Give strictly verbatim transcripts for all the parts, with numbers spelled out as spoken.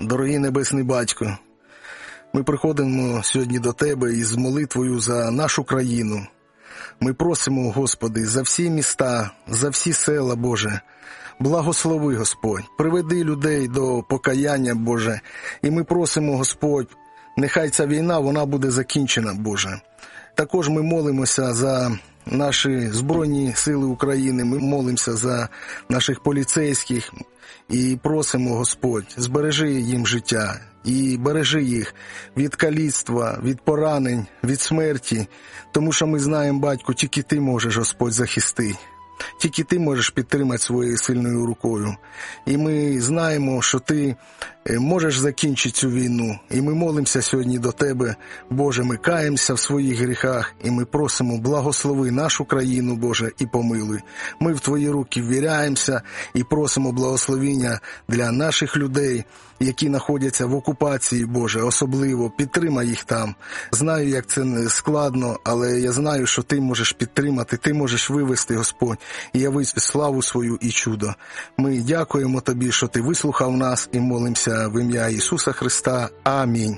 Дорогий Небесний Батько, ми приходимо сьогодні до Тебе із молитвою за нашу країну. Ми просимо, Господи, за всі міста, за всі села, Боже. Благослови, Господь, приведи людей до покаяння, Боже. І ми просимо, Господь, нехай ця війна, вона буде закінчена, Боже. Також ми молимося за наші Збройні Сили України, ми молимося за наших поліцейських і просимо, Господь, збережи їм життя і бережи їх від каліцтва, від поранень, від смерті, тому що ми знаємо, Батько, тільки Ти можеш, Господь, захисти. Тільки Ти можеш підтримати своєю сильною рукою. І ми знаємо, що Ти можеш закінчити цю війну. І ми молимося сьогодні до Тебе, Боже, ми каємося в своїх гріхах, і ми просимо, благослови нашу країну, Боже, і помилуй. Ми в Твої руки ввіряємося і просимо благословіння для наших людей, які знаходяться в окупації, Боже, особливо підтримай їх там. Знаю, як це складно, але я знаю, що Ти можеш підтримати, Ти можеш вивести, Господь, і явити славу свою і чудо. Ми дякуємо Тобі, що Ти вислухав нас, і молимося в ім'я Ісуса Христа. Амінь.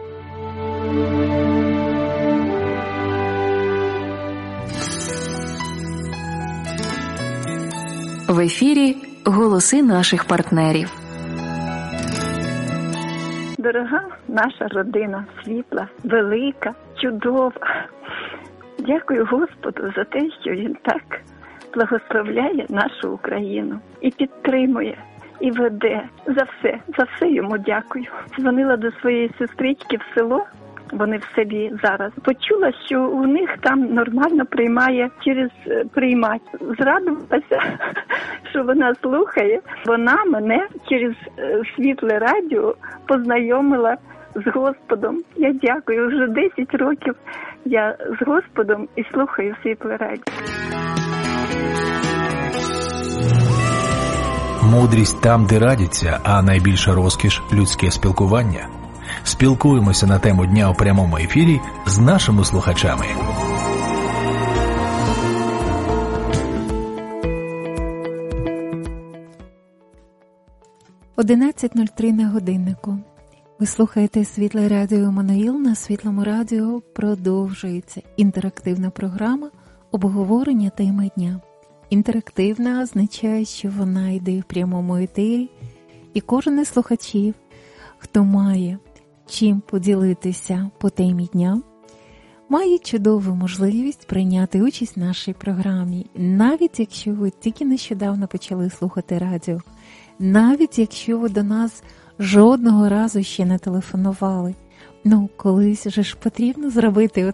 В ефірі голоси наших партнерів. Дорога наша родина, світла, велика, чудова. Дякую Господу за те, що Він так благословляє нашу Україну і підтримує, і веде. За все, за все йому дякую. Дзвонила до своєї сестрички в село, вони в селі зараз. Почула, що у них там нормально приймає через приймач. Зрадувалася, що вона слухає. Вона мене через світле радіо познайомила з Господом. Я дякую. Вже десять років я з Господом і слухаю світле радіо. Мудрість там, де радяться, а найбільша розкіш – людське спілкування. Спілкуємося на тему дня у прямому ефірі з нашими слухачами. одинадцять нуль три на годиннику. Ви слухаєте Світле радіо Еммануїл. На Світлому радіо продовжується інтерактивна програма обговорення теми дня. Інтерактивна означає, що вона йде в прямому етері, і кожен із слухачів, хто має чим поділитися по темі дня, має чудову можливість прийняти участь в нашій програмі, навіть якщо ви тільки нещодавно почали слухати радіо, навіть якщо ви до нас жодного разу ще не телефонували. Ну, колись же ж потрібно зробити